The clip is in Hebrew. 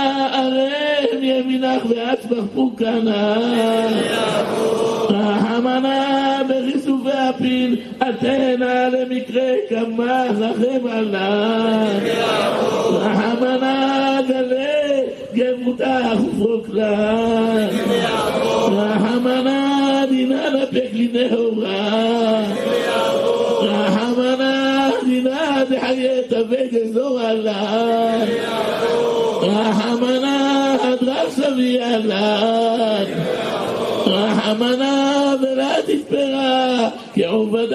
ערם ימינך ועצמך פוקנה רחמנה בחיסופי הפיל אתנה למקרה כמה רחם עליו רחמנה גלה גמותך ופרוקלה רחמנה דינה לפקלי נהורה רחמנה דינה דחייתה וגזור עליו רחמנה הדרך סבי עליו רחמנה ולא תתפרה כעובדה